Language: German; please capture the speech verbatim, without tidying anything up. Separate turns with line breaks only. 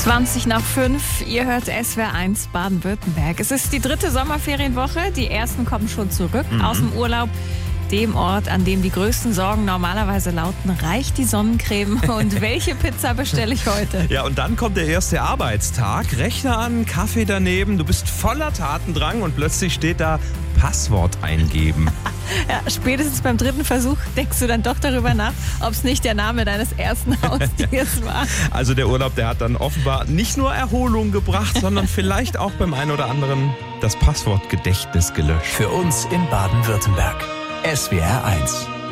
zwanzig nach fünf, ihr hört S W R eins Baden-Württemberg. Es ist die dritte Sommerferienwoche, die ersten kommen schon zurück mhm. aus dem Urlaub. Dem Ort, an dem die größten Sorgen normalerweise lauten, reicht die Sonnencreme und welche Pizza bestelle ich heute?
Ja, und dann kommt der erste Arbeitstag, Rechner an, Kaffee daneben, du bist voller Tatendrang und plötzlich steht da Passwort eingeben.
Ja, spätestens beim dritten Versuch denkst du dann doch darüber nach, ob es nicht der Name deines ersten Haustiers war.
Also der Urlaub, der hat dann offenbar nicht nur Erholung gebracht, sondern vielleicht auch beim einen oder anderen das Passwortgedächtnis gelöscht.
Für uns in Baden-Württemberg. S W R eins.